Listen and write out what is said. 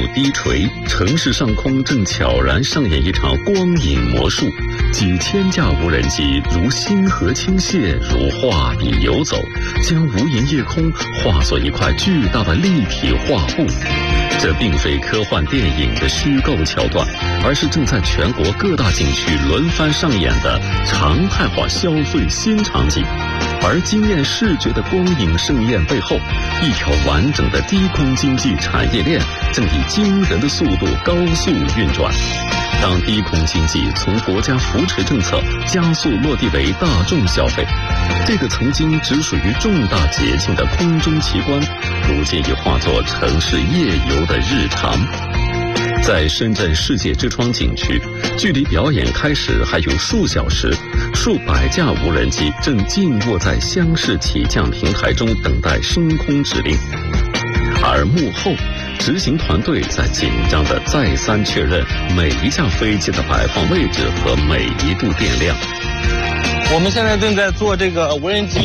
低垂，城市上空正悄然上演一场光影魔术。几千架无人机如星河倾泻，如画笔游走，将无垠夜空化作一块巨大的立体画布。这并非科幻电影的虚构桥段，而是正在全国各大景区轮番上演的常态化消费新场景。而惊艳视觉的光影盛宴背后，一条完整的低空经济产业链正以惊人的速度高速运转。当低空经济从国家扶持政策加速落地为大众消费，这个曾经只属于重大节庆的空中奇观，如今已化作城市夜游的日常。在深圳世界之窗景区，距离表演开始还有数小时，数百架无人机正静卧在厢式起降平台中等待升空指令，而幕后执行团队在紧张地再三确认每一架飞机的摆放位置和每一度电量。 我们现在正在做这个无人机